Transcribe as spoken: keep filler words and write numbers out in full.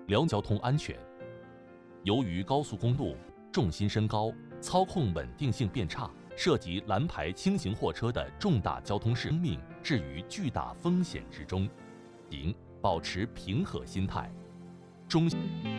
辽交通安全。由于高速公路重心升高，操控稳定性变差，涉及蓝牌轻型货车的重大交通事故，生命置于巨大风险之中。请保持平和心态，中。